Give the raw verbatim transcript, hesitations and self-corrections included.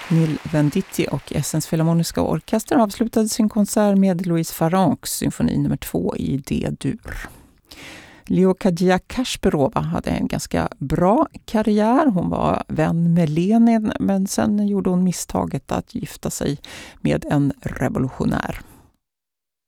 Nil Venditti och Essens Filharmoniska Orkester avslutade sin konsert med Louise Farrencs symfoni nummer två i D-dur. Leocadia Kasparova hade en ganska bra karriär. Hon var vän med Lenin, men sen gjorde hon misstaget att gifta sig med en revolutionär.